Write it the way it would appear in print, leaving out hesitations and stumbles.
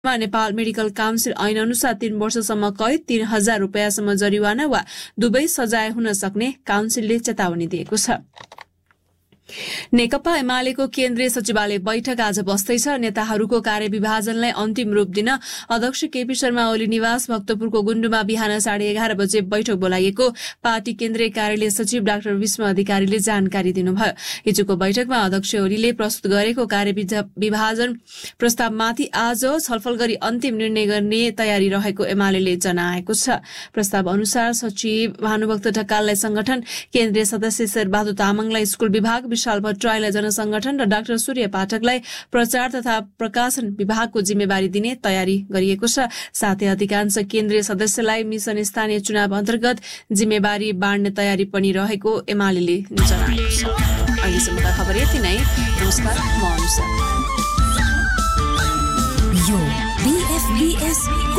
Nepal medical council ऐन अनुसार 3 वर्षसम्म कैद 3000 रुपैयाँसम्म जरिवाना वा दुवै सजाय हुन सक्ने काउन्सिलले चेतावनी दिएको छ। नेकपा एमालेको केन्द्रीय सचिवालय बैठक आज बस्दैछ। नेताहरूको कार्यविभाजनलाई अन्तिम रूप दिन अध्यक्ष केपी शर्मा ओली निवास भक्तपुरको गुण्डुमा बिहान 11:30 बजे बैठक बोलाइएको पार्टी केन्द्रीय कार्यालय सचिव डाक्टर विष्णु अधिकारीले जानकारी दिनुभयो। हिजोको बैठकमा अध्यक्ष ओलीले प्रस्तुत गरेको कार्यविभाजन प्रस्तावमाथि आज छलफल गरी अन्तिम निर्णय गर्ने तयारी रहेको एमालेले जनाएको छ। प्रस्ताव अनुसार सचिव भानुभक्त ढकाललाई संगठन, केन्द्रीय सदस्य शेरबहादुर तामाङलाई स्कूल विभाग, विशाल भट्टराईलाई जनसंगठन र डाक्टर सूर्य पाठकलाई प्रचार तथा प्रकाशन विभागको जिम्मेवारी दिने तयारी गरिएको छ। साथै अधिकांश केन्द्रीय सदस्यलाई मिशन स्थानीय चुनाव अन्तर्गत जिम्मेवारी बाँड्ने तयारी पनि रहेको एमालेले जनाएको छ। अहिलेसम्मका खबर यति नै। नमस्कार, म अनुषा। यो BFBS